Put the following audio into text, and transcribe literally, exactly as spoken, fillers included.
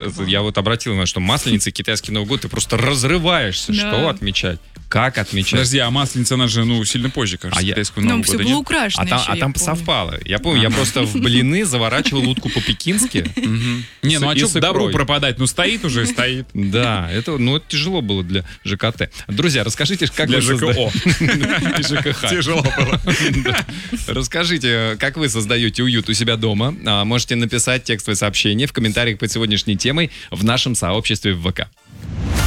Я вот обратил внимание, что Масленица и китайский Новый год, ты просто разрываешься. Да. Что отмечать? Как отмечать? Подожди, а Масленица, она же, ну, сильно позже, кажется, А я- китайского Ну, Нового все года, было нет? украшено А там, еще, а я там помню. совпало. Я помню, я просто в блины заворачивал утку по-пекински. Мгм. Не, ну а И что с добру икрой. пропадать? Ну, стоит уже, стоит. Да, это, ну, это тяжело было для ЖКТ. Друзья, расскажите, как Для вы созда- ЖКО. И ЖКХ. Тяжело было. Да. Расскажите, как вы создаете уют у себя дома. А, Можете написать текстовое сообщение в комментариях под сегодняшней темой в нашем сообществе в ВК.